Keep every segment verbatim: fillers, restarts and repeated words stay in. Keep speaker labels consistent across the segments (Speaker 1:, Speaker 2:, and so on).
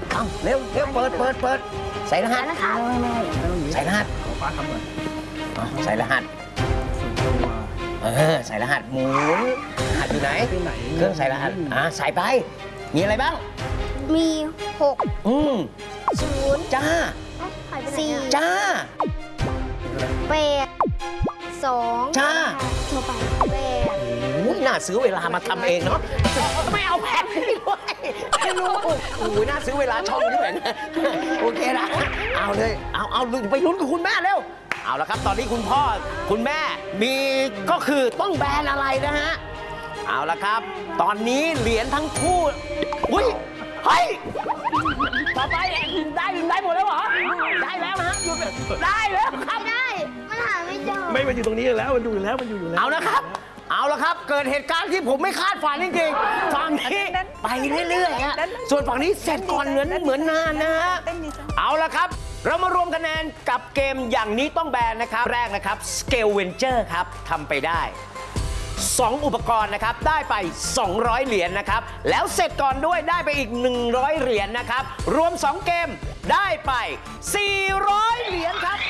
Speaker 1: เอาเร็วเร็วเปิดเปิดเปิดใส่รหัสใส่รหัส
Speaker 2: ฟ้าทำหน่อย
Speaker 1: ใส่รหัสเออใส่รหัสหมุนรหัสอยู่ไหนเครื่องใส่รหัสอ่าใส่ไปมีอะไรบ้าง
Speaker 3: มีหก
Speaker 1: อืม
Speaker 3: ศูนย์
Speaker 1: จ้า
Speaker 3: สี่
Speaker 1: จ้า
Speaker 3: แปดสอง
Speaker 1: จ้า
Speaker 3: โทรไปแปด
Speaker 1: น่าซื้อเวลามาทำเองเนาะไม่เอาแพงไม่ด้วยไม่รู้โอ้ยน่าซื้อเวลาช่องด้วยนะโอเคนะเอาเลยเอาเอาไปลุ้นกับคุณแม่เร็วเอาละครับตอนนี้คุณพ่อคุณแม่มีก็คือต้องแบรนด์อะไรนะฮะเอาละครับตอนนี้เหรียญทั้งคู่อุ้ยเฮ้ยต่อไปได้ได้หมดแล้วเหรอได้แล้วนะหยุดได้แล้วครับ
Speaker 3: ได้มันหาไม่เจอ
Speaker 2: ไม่มันอยู่ตรงนี้แล้วมันอยู่แล้วมันอยู่อยู่แล้ว
Speaker 1: เอาละครับเอาละครับเกิดเหตุการณ์ที่ผมไม่คาดฝันจริงๆฝั่งนี้ไปเรื่อยๆฮะส่วนฝั่งนี้เสร็จก่อนเหมือนเหมือนนานนะฮะเอาละครับเรามารวมคะแนนกับเกมอย่างนี้ต้องแบนนะครับแรกนะครับ Scale Venture ครับทำไปได้สองอุปกรณ์นะครับได้ไปสองร้อยเหรียญนะครับแล้วเสร็จก่อนด้วยได้ไปอีกหนึ่งร้อยเหรียญนะครับรวมสองเกมได้ไปสี่ร้อยเหรียญครับ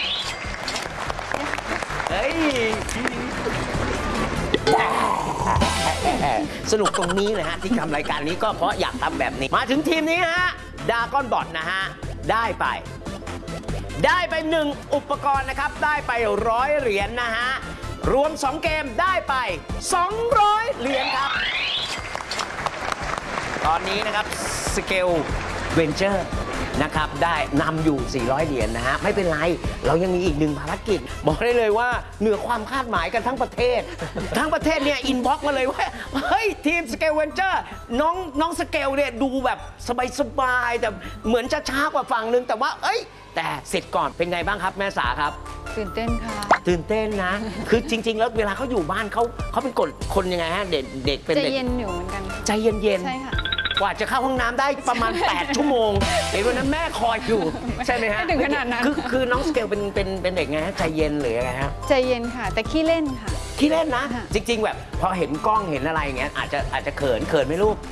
Speaker 1: เฮ้ยสนุกตรงนี้เลยฮะที่ทำรายการนี้ก็เพราะอยากทำแบบนี้มาถึงทีมนี้ฮะดาก้อนบอทนะฮะได้ไปได้ไปหนึ่งอุปกรณ์นะครับได้ไปร้อยเหรียญนะฮะรวมสองเกมได้ไปสองร้อยเหรียญครับตอนนี้นะครับ Scale Venture นะครับได้นำอยู่สี่ร้อยเหรียญนะฮะไม่เป็นไรเรายังมีอีกหนึ่งภารกิจบอกได้เลยว่าเหนือความคาดหมายกันทั้งประเทศทั้งประเทศเนี่ยอินบ็อกซ์มาเลยว่าเฮ้ยทีม Scale Venture น้องน้องสเกลเนี่ยดูแบบสบายๆแต่เหมือนจะช้ากว่าฝั่งนึงแต่ว่าเอ้ยแต่เสร็จก่อนเป็นไงบ้างครับแม่สาครับ
Speaker 4: ตื่นเต้นค่ะ
Speaker 1: ตื่นเต้นนะคือจริงๆแล้วเวลาเขาอยู่บ้านเขาเขาเป็นคนคนยังไงฮะเด็กเด็กเป็น
Speaker 4: ใจเย็นอยู่เหมือนกัน
Speaker 1: ใจเย็นๆ
Speaker 4: ใช่ค่ะ
Speaker 1: กว่าจะเข้าห้องน้ำได้ประมาณแปดชั่วโมงเห็นวันนั้นแม่คอยอยู่ใช่ไหมฮะ
Speaker 4: ไม่ถึงขนาดนั้น
Speaker 1: คือคือน้องสเกลเป็นเป็นเป็นเด็กไงฮะใจเย็นหรือไงฮะ
Speaker 4: ใจเย็นค่ะแต่ขี้เล่นค่ะ
Speaker 1: ขี้เล่นนะจริงๆแบบพอเห็นกล้องเห็นอะไรอย่างเงี้ยอาจจะอาจจะเขินเขินไหมลูก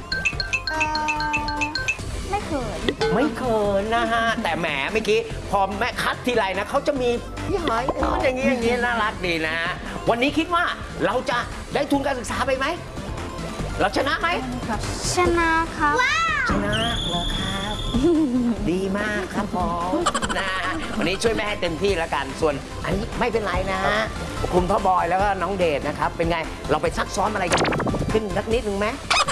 Speaker 3: ไม่เขิน
Speaker 1: ไม่เขินนะฮะแต่แหมเมื่อกี้พอแม่คัดทีไรนะเขาจะมีพี่หอยอย่างนี้อย่างนี้น่ารักดีนะวันนี้คิดว่าเราจะได้ทุนการศึกษาไปไหมเราชนะไหม
Speaker 3: ชนะครับ
Speaker 1: ชนะเหรอครับดีมากครับผมนะวันนี้ช่วยแม่ให้เต็มที่แล้วกันส่วนอันนี้ไม่เป็นไรนะคุณพ่อบอยแล้วก็น้องเดชนะครับเป็นไงเราไปซักซ้อมอะไรกันขึ้นนักนิดนึงไหม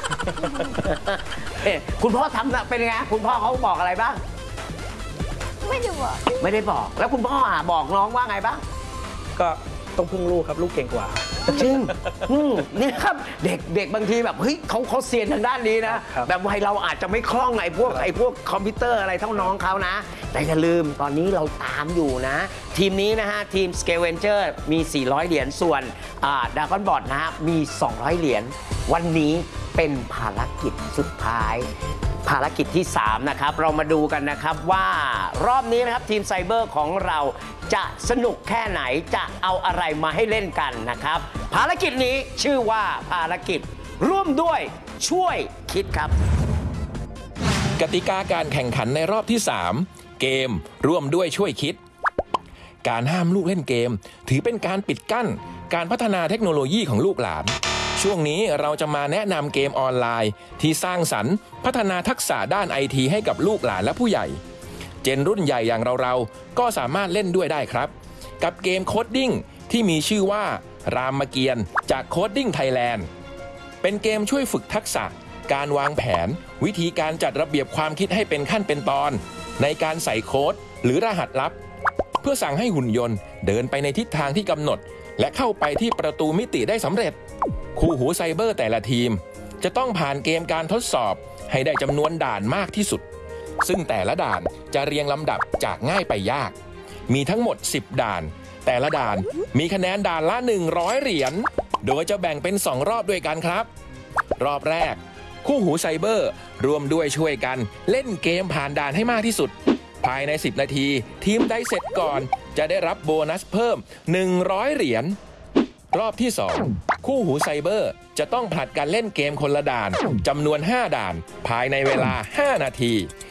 Speaker 1: คุณพ่อทำนะเป็นไงคุณพ่อเขาบอกอะไรบ้าง
Speaker 3: ไม่ได้บอก
Speaker 1: ไม่ได้บอกแล้วคุณพ่อบอกน้องว่าไงบ้าง
Speaker 2: ก็ต้องพึ่งลูกครับลูกเก่งกว่า
Speaker 1: จริงนี่ครับเด็กเด็กบางทีแบบเฮ้ยเขาเขาเซียนทางด้านนี้นะแบบวัยเราอาจจะไม่คล่องไอ้พวกไอ้พวกคอมพิวเตอร์อะไรเท่าน้องเขานะแต่อย่าลืมตอนนี้เราตามอยู่นะทีมนี้นะฮะทีม Scale Venture มีสี่ร้อยเหรียญส่วนดากอนบอทนะฮะมีสองร้อยเหรียญวันนี้เป็นภารกิจสุดท้ายภารกิจที่สามนะครับเรามาดูกันนะครับว่ารอบนี้นะครับทีมไซเบอร์ของเราจะสนุกแค่ไหนจะเอาอะไรมาให้เล่นกันนะครับภารกิจนี้ชื่อว่าภารกิจร่วมด้วยช่วยคิดครับ
Speaker 5: กติกาการแข่งขันในรอบที่สามเกมร่วมด้วยช่วยคิดการห้ามลูกเล่นเกมถือเป็นการปิดกั้นการพัฒนาเทคโนโลยีของลูกหลานช่วงนี้เราจะมาแนะนำเกมออนไลน์ที่สร้างสรรค์พัฒนาทักษะด้านไอทีให้กับลูกหลานและผู้ใหญ่เจนรุ่นใหญ่อย่างเราๆก็สามารถเล่นด้วยได้ครับกับเกมโคดดิ้งที่มีชื่อว่ารามเกียรติ์จากโคดดิ้งไทยแลนด์เป็นเกมช่วยฝึกทักษะการวางแผนวิธีการจัดระเบียบความคิดให้เป็นขั้นเป็นตอนในการใส่โค้ดหรือรหัสลับเพื่อสั่งให้หุ่นยนต์เดินไปในทิศทางที่กำหนดและเข้าไปที่ประตูมิติได้สำเร็จคู่หูไซเบอร์แต่ละทีมจะต้องผ่านเกมการทดสอบให้ได้จำนวนด่านมากที่สุดซึ่งแต่ละด่านจะเรียงลำดับจากง่ายไปยากมีทั้งหมดสิบด่านแต่ละด่านมีคะแนนด่านละหนึ่งร้อยเหรียญโดยจะแบ่งเป็นสองรอบด้วยกันครับรอบแรกคู่หูไซเบอร์รวมด้วยช่วยกันเล่นเกมผ่านด่านให้มากที่สุดภายในสิบนาทีทีมใดเสร็จก่อนจะได้รับโบนัสเพิ่มหนึ่งร้อยเหรียญรอบที่สองคู่หูไซเบอร์จะต้องผลัดกันเล่นเกมคนละด่านจำนวนห้าด่านภายในเวลาห้านาที